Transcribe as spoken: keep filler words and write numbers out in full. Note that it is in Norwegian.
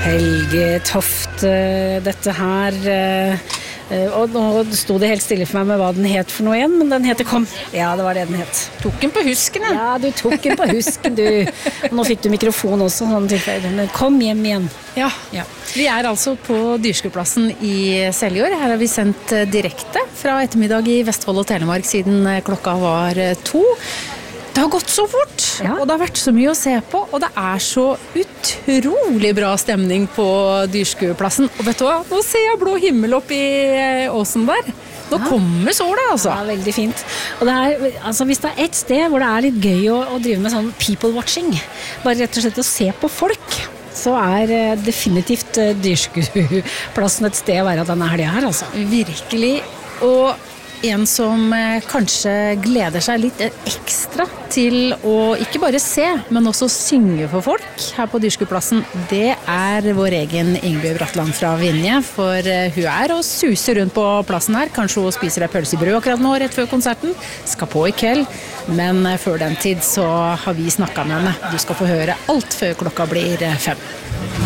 Helge Toft, eh, dette her, eh, eh, og nå sto det helt stille for meg med hva den het for noe igjen, men den heter Kom. Ja, det var det den het. Tok den på husken, ja. Ja, du tok den på husken, du. Og nå fikk du mikrofon også, sånn tilfelle. Men kom hjem igjen. Ja. ja. Vi er altså på Dyrskueplassen i Seljord. Her har vi sendt direkte fra ettermiddag i Vestfold og Telemark siden klokka var to. Det har gått så fort, ja. Og det har vært så mye å se på, og det er så utrolig bra stemning på Dyrskueplassen. Og vet du hva, nå ser jeg blå himmel opp i åsen der. Nå ja. Kommer sola, altså. Ja, veldig fint. Og det er, altså, hvis det er et sted hvor det er litt gøy å, å drive med sånn people watching, bare rett og slett å se på folk, så er definitivt Dyrskueplassen et sted å være denne helgen her, altså. Virkelig, og en som kanskje gleder seg litt ekstra til å ikke bare se, men også synge for folk her på Dyrskueplassen, det er vår egen Ingebjørg Bratland fra Vinje, for hun er og suser rundt på plassen her. Kanskje hun spiser et pølsebrød akkurat nå, rett før konserten. Skal på i kveld, men før den tid så har vi snakket med henne. Du skal få høre alt før klokka blir fem.